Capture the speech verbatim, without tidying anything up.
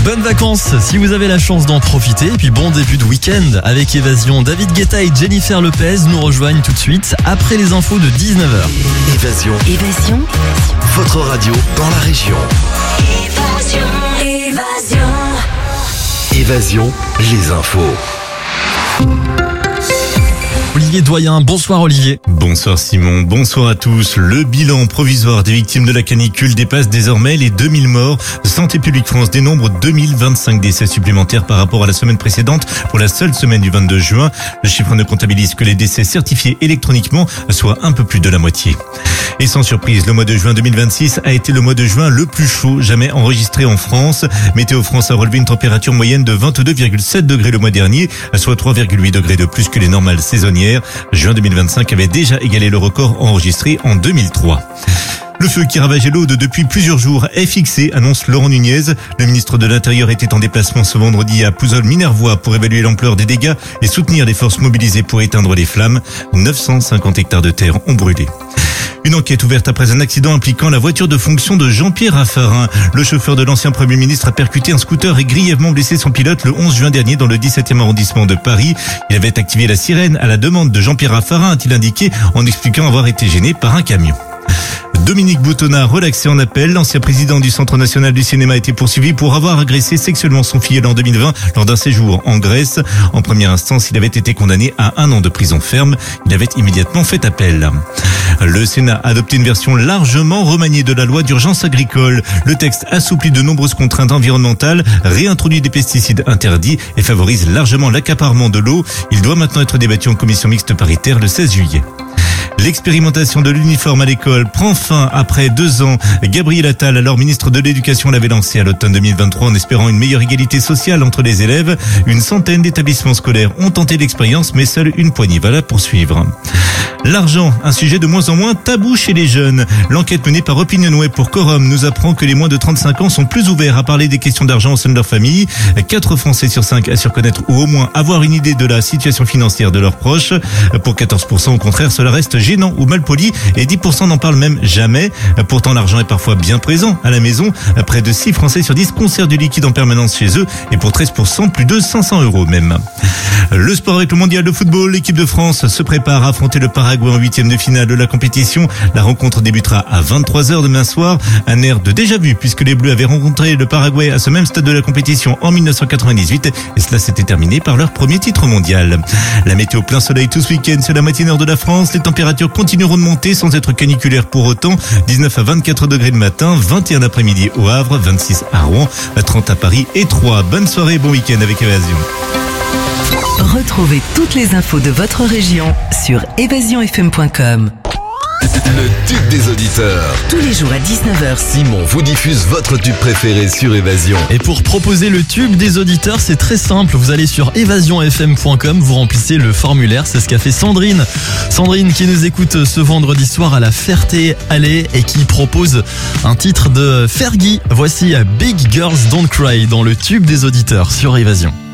bonnes vacances si vous avez la chance d'en profiter. Et puis bon début de week-end avec Évasion. David Guetta et Jennifer Lopez nous rejoignent tout de suite après les infos de dix-neuf heures. Évasion. Évasion. Votre radio dans la région. Évasion. Évasion. Évasion, les infos. Olivier Doyen, bonsoir Olivier. Bonsoir Simon, bonsoir à tous. Le bilan provisoire des victimes de la canicule dépasse désormais les deux mille morts. Santé publique France dénombre deux mille vingt-cinq décès supplémentaires par rapport à la semaine précédente pour la seule semaine du vingt-deux juin. Le chiffre ne comptabilise que les décès certifiés électroniquement, soit un peu plus de la moitié. Et sans surprise, le mois de juin deux mille vingt-six a été le mois de juin le plus chaud jamais enregistré en France. Météo France a relevé une température moyenne de vingt-deux virgule sept degrés le mois dernier, soit trois virgule huit degrés de plus que les normales saisonnières. Juin deux mille vingt-cinq avait déjà égalé le record enregistré en deux mille trois. Le feu qui ravageait l'Aude depuis plusieurs jours est fixé, annonce Laurent Nunez. Le ministre de l'Intérieur était en déplacement ce vendredi à Pouzol-Minervois pour évaluer l'ampleur des dégâts et soutenir les forces mobilisées pour éteindre les flammes. neuf cent cinquante hectares de terre ont brûlé. Une enquête ouverte après un accident impliquant la voiture de fonction de Jean-Pierre Raffarin. Le chauffeur de l'ancien Premier ministre a percuté un scooter et grièvement blessé son pilote le onze juin dernier dans le dix-septième arrondissement de Paris. Il avait activé la sirène à la demande de Jean-Pierre Raffarin, a-t-il indiqué, en expliquant avoir été gêné par un camion. Dominique Boutonnat, relaxé en appel, l'ancien président du Centre national du cinéma a été poursuivi pour avoir agressé sexuellement son filleul en deux mille vingt lors d'un séjour en Grèce. En première instance, il avait été condamné à un an de prison ferme. Il avait immédiatement fait appel. Le Sénat a adopté une version largement remaniée de la loi d'urgence agricole. Le texte assouplit de nombreuses contraintes environnementales, réintroduit des pesticides interdits et favorise largement l'accaparement de l'eau. Il doit maintenant être débattu en commission mixte paritaire le seize juillet. L'expérimentation de l'uniforme à l'école prend fin après deux ans. Gabriel Attal, alors ministre de l'Éducation, l'avait lancé à l'automne deux mille vingt-trois en espérant une meilleure égalité sociale entre les élèves. Une centaine d'établissements scolaires ont tenté l'expérience, mais seule une poignée va la poursuivre. L'argent, un sujet de moins en moins tabou chez les jeunes. L'enquête menée par OpinionWay pour Quorum nous apprend que les moins de trente-cinq ans sont plus ouverts à parler des questions d'argent au sein de leur famille. quatre Français sur cinq assurent connaître ou au moins avoir une idée de la situation financière de leurs proches. Pour quatorze pour cent, au contraire, cela reste gênant ou mal poli et dix pour cent n'en parlent même jamais. Pourtant, l'argent est parfois bien présent à la maison. Près de six Français sur dix conservent du liquide en permanence chez eux et pour treize pour cent, plus de cinq cents euros même. Le sport avec le mondial de football, l'équipe de France se prépare à affronter le Paraguay en huitième de finale de la compétition. La rencontre débutera à vingt-trois heures demain soir. Un air de déjà-vu puisque les Bleus avaient rencontré le Paraguay à ce même stade de la compétition en mille neuf cent quatre-vingt-dix-huit et cela s'était terminé par leur premier titre mondial. La météo plein soleil tout ce week-end sur la moitié nord de la France. Les températures continueront de monter sans être caniculaires pour autant. dix-neuf à vingt-quatre degrés le matin, vingt et un l'après-midi au Havre, vingt-six à Rouen, trente à Paris et Troyes. Bonne soirée, bon week-end avec Évasion. Retrouvez toutes les infos de votre région sur évasion f m point com. Le tube des auditeurs. Tous les jours à dix-neuf heures. Simon vous diffuse votre tube préféré sur Évasion. Et pour proposer le tube des auditeurs, c'est très simple. Vous allez sur évasion f m point com, vous remplissez le formulaire. C'est ce qu'a fait Sandrine. Sandrine qui nous écoute ce vendredi soir à la Ferté-Alais et qui propose un titre de Fergie. Voici Big Girls Don't Cry dans le tube des auditeurs sur Évasion.